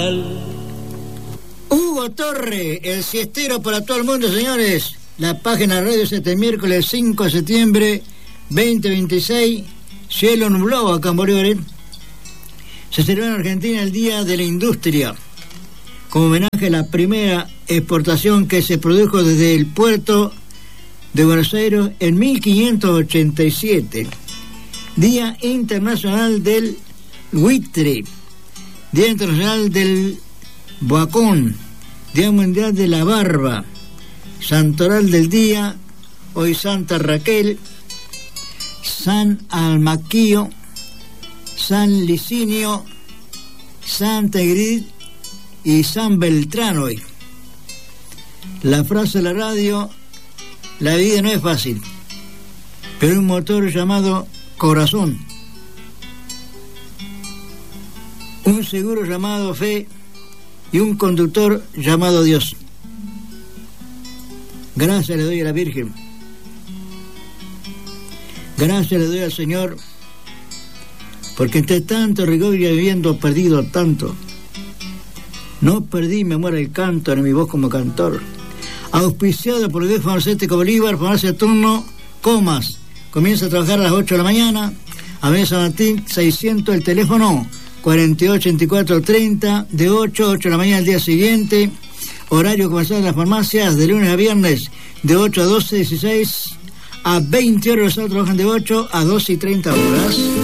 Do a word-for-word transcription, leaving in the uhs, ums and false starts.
Hugo Torre, el siestero para todo el mundo, señores. La página de radio este miércoles cinco de septiembre veinte veintiséis, cielo nublado acá en Bolívar. Se celebra en Argentina el Día de la Industria, como homenaje a la primera exportación que se produjo desde el puerto de Buenos Aires en mil quinientos ochenta y siete. Día Internacional del Buitre, Día Internacional del Boacón, Día Mundial de la Barba, Santoral del Día, hoy Santa Raquel, San Almaquío, San Licinio, Santa Ingrid y San Beltrán hoy. La frase de la radio: la vida no es fácil, pero hay un motor llamado corazón, un seguro llamado fe y un conductor llamado Dios. Gracias le doy a la Virgen, gracias le doy al Señor, porque entre tanto rigor y habiendo perdido tanto, no perdí mi amor al canto ni mi voz como cantor. Auspiciado por el viejo farmacéutico Bolívar, farmacia turno Comas. Comienza a trabajar a las ocho de la mañana. Avenida San Martín seiscientos, el teléfono cuarenta y ocho ochenta y cuatro treinta, de ocho a ocho de la mañana el día siguiente. Horario comercial de las farmacias de lunes a viernes, de ocho a doce, dieciséis a veinte horas. Los sábados trabajan de ocho a doce y treinta horas.